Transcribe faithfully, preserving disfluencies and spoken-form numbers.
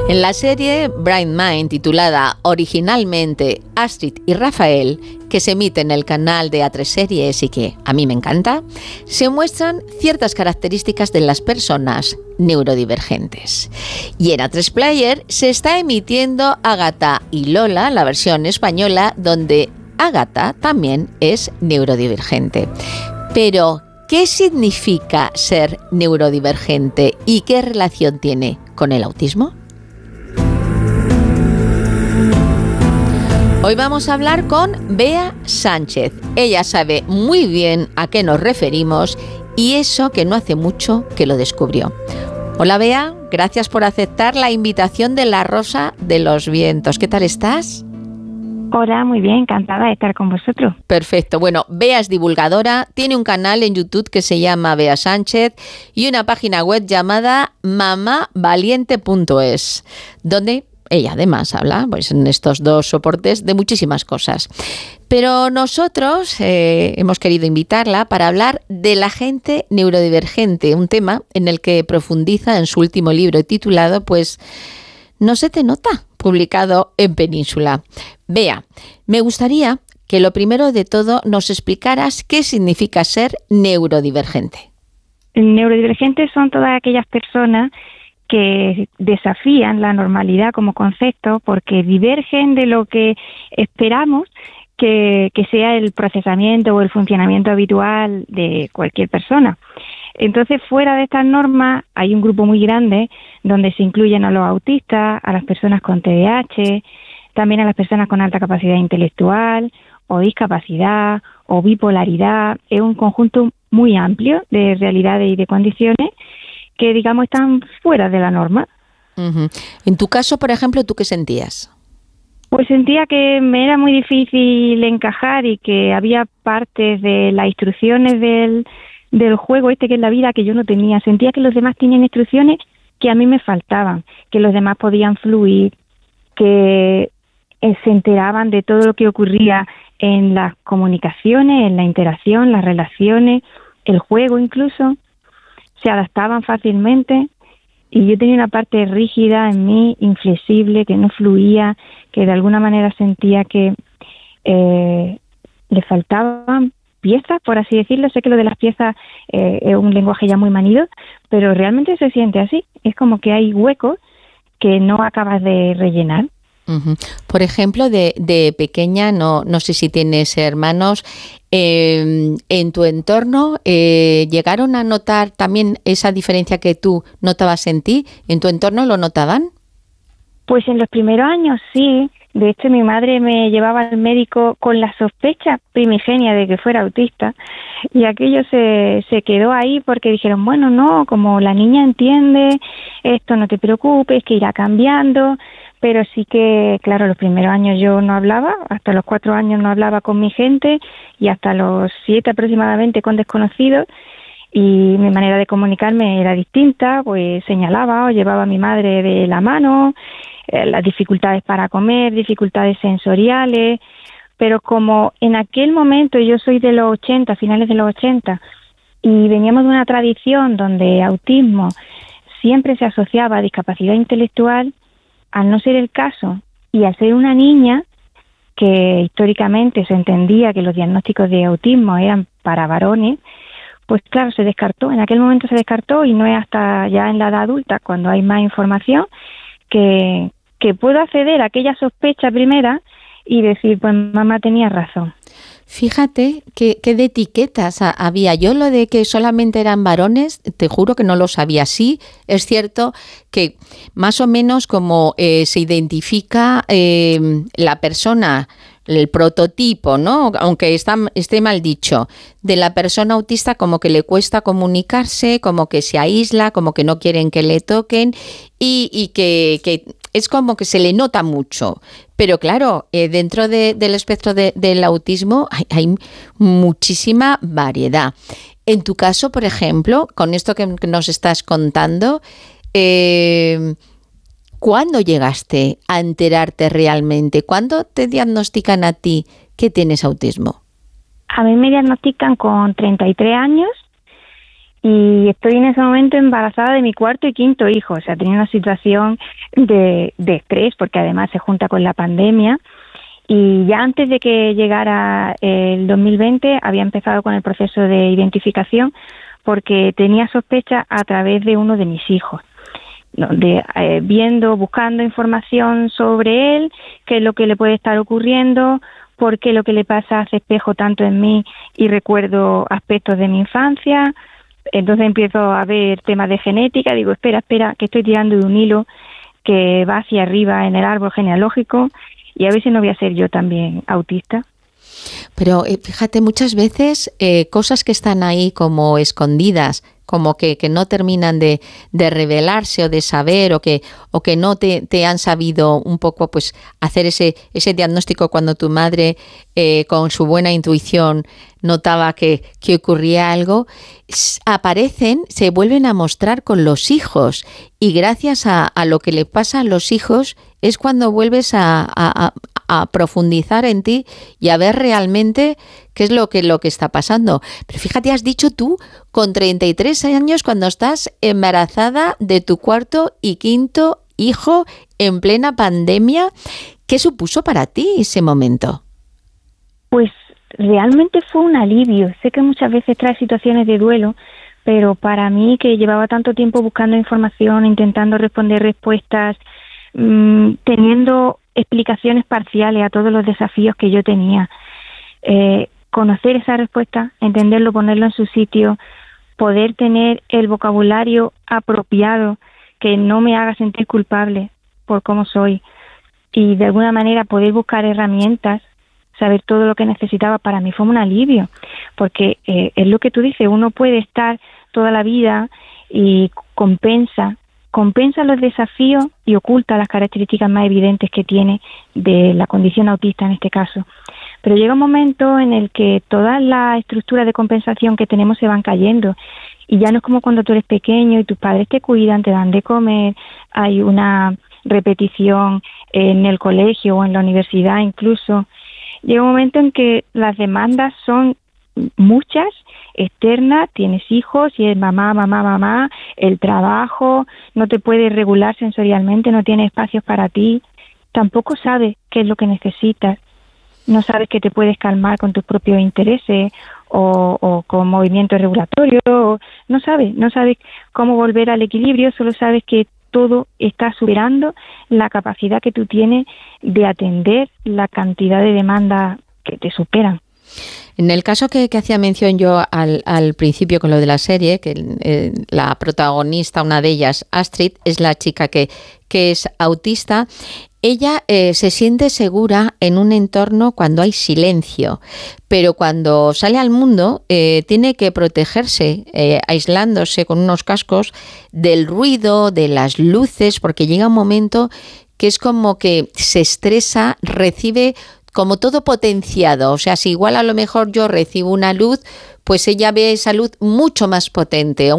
En la serie Bright Mind, titulada originalmente Astrid y Rafael, que se emite en el canal de A tres Series y que a mí me encanta, se muestran ciertas características de las personas neurodivergentes. Y en A tres Player se está emitiendo Ágata y Lola, la versión española, donde Ágata también es neurodivergente. Pero, ¿qué significa ser neurodivergente y qué relación tiene con el autismo? Hoy vamos a hablar con Bea Sánchez. Ella sabe muy bien a qué nos referimos y eso que no hace mucho que lo descubrió. Hola Bea, gracias por aceptar la invitación de La Rosa de los Vientos. ¿Qué tal estás? Hola, muy bien, encantada de estar con vosotros. Perfecto. Bueno, Bea es divulgadora, tiene un canal en YouTube que se llama Bea Sánchez y una página web llamada mamá valiente punto es, donde ella además habla, pues en estos dos soportes, de muchísimas cosas. Pero nosotros eh, hemos querido invitarla para hablar de la gente neurodivergente, un tema en el que profundiza en su último libro titulado, pues, No se te nota, publicado en Península. Bea, me gustaría que lo primero de todo nos explicaras qué significa ser neurodivergente. Neurodivergentes son todas aquellas personas que desafían la normalidad como concepto porque divergen de lo que esperamos que, que sea el procesamiento o el funcionamiento habitual de cualquier persona. Entonces, fuera de estas normas hay un grupo muy grande donde se incluyen a los autistas, a las personas con T D A H, también a las personas con alta capacidad intelectual o discapacidad o bipolaridad. Es un conjunto muy amplio de realidades y de condiciones que, digamos, están fuera de la norma. Uh-huh. En tu caso, por ejemplo, ¿tú qué sentías? Pues sentía que me era muy difícil encajar y que había partes de las instrucciones del, del juego este que es la vida que yo no tenía. Sentía que los demás tenían instrucciones que a mí me faltaban, que los demás podían fluir, que eh, se enteraban de todo lo que ocurría en las comunicaciones, en la interacción, las relaciones, el juego incluso. Se adaptaban fácilmente y yo tenía una parte rígida en mí, inflexible, que no fluía, que de alguna manera sentía que eh, le faltaban piezas, por así decirlo. Sé que lo de las piezas eh, es un lenguaje ya muy manido, pero realmente se siente así. Es como que hay huecos que no acabas de rellenar. Uh-huh. Por ejemplo, de, de pequeña, no, no sé si tienes hermanos, eh, en tu entorno eh, ¿llegaron a notar también esa diferencia que tú notabas en ti? ¿En tu entorno lo notaban? Pues en los primeros años sí. De hecho, mi madre me llevaba al médico con la sospecha primigenia de que fuera autista y aquello se, se quedó ahí porque dijeron, bueno, no, como la niña entiende, esto no te preocupes, que irá cambiando. Pero sí que, claro, los primeros años yo no hablaba, hasta los cuatro años no hablaba con mi gente y hasta los siete aproximadamente con desconocidos, y mi manera de comunicarme era distinta, pues señalaba o llevaba a mi madre de la mano, eh, las dificultades para comer, dificultades sensoriales, pero como en aquel momento yo soy de los ochenta, finales de los ochenta, y veníamos de una tradición donde autismo siempre se asociaba a discapacidad intelectual, al no ser el caso y al ser una niña, que históricamente se entendía que los diagnósticos de autismo eran para varones, pues claro, se descartó, en aquel momento se descartó y no es hasta ya en la edad adulta, cuando hay más información, que, que puedo acceder a aquella sospecha primera y decir, pues mamá tenía razón. Fíjate que, que de etiquetas había. Yo lo de que solamente eran varones, te juro que no lo sabía. Sí, es cierto que más o menos como eh, se identifica eh, la persona, el prototipo, ¿no? Aunque está, esté mal dicho, de la persona autista, como que le cuesta comunicarse, como que se aísla, como que no quieren que le toquen y, y que, que es como que se le nota mucho. Pero claro, eh, dentro de, del espectro de, del autismo hay, hay muchísima variedad. En tu caso, por ejemplo, con esto que nos estás contando, eh, ¿cuándo llegaste a enterarte realmente? ¿Cuándo te diagnostican a ti que tienes autismo? A mí me diagnostican con treinta y tres años y estoy en ese momento embarazada de mi cuarto y quinto hijo. O sea, tenía una situación de, de estrés porque además se junta con la pandemia. Y ya antes de que llegara el dos mil veinte había empezado con el proceso de identificación porque tenía sospecha a través de uno de mis hijos. De, eh, viendo, buscando información sobre él, qué es lo que le puede estar ocurriendo, por qué lo que le pasa hace espejo tanto en mí y recuerdo aspectos de mi infancia. Entonces empiezo a ver temas de genética, digo, espera, espera, que estoy tirando de un hilo que va hacia arriba en el árbol genealógico y a ver si no voy a ser yo también autista. Pero eh, fíjate, muchas veces eh, cosas que están ahí como escondidas, como que, que no terminan de, de revelarse o de saber o que, o que no te, te han sabido un poco pues hacer ese, ese diagnóstico cuando tu madre eh, con su buena intuición notaba que, que ocurría algo, aparecen, se vuelven a mostrar con los hijos y gracias a, a lo que le pasa a los hijos es cuando vuelves a, a, a profundizar en ti y a ver realmente qué es lo que, lo que está pasando. Pero fíjate, has dicho tú con treinta y tres años cuando estás embarazada de tu cuarto y quinto hijo en plena pandemia, ¿qué supuso para ti ese momento? Pues realmente fue un alivio. Sé que muchas veces trae situaciones de duelo, pero para mí, que llevaba tanto tiempo buscando información, intentando responder respuestas, mmm, teniendo explicaciones parciales a todos los desafíos que yo tenía, eh, conocer esa respuesta, entenderlo, ponerlo en su sitio, poder tener el vocabulario apropiado que no me haga sentir culpable por cómo soy y de alguna manera poder buscar herramientas, saber todo lo que necesitaba, para mí fue un alivio, porque eh, es lo que tú dices, uno puede estar toda la vida y compensa, compensa los desafíos y oculta las características más evidentes que tiene de la condición autista en este caso. Pero llega un momento en el que todas las estructuras de compensación que tenemos se van cayendo y ya no es como cuando tú eres pequeño y tus padres te cuidan, te dan de comer, hay una repetición en el colegio o en la universidad incluso. Llega un momento en que las demandas son muchas, externas, tienes hijos y es mamá, mamá, mamá, el trabajo, no te puedes regular sensorialmente, no tienes espacios para ti, tampoco sabes qué es lo que necesitas, no sabes que te puedes calmar con tus propios intereses o, o con movimientos regulatorios, no sabes, no sabes cómo volver al equilibrio, solo sabes que todo está superando la capacidad que tú tienes de atender la cantidad de demandas que te superan. En el caso que, que hacía mención yo al, al principio con lo de la serie, que eh, la protagonista, una de ellas, Astrid, es la chica que, que es autista. Ella eh, se siente segura en un entorno cuando hay silencio, pero cuando sale al mundo eh, tiene que protegerse, eh, aislándose con unos cascos del ruido, de las luces, porque llega un momento que es como que se estresa, recibe como todo potenciado. O sea, si igual a lo mejor yo recibo una luz, pues ella ve esa luz mucho más potente,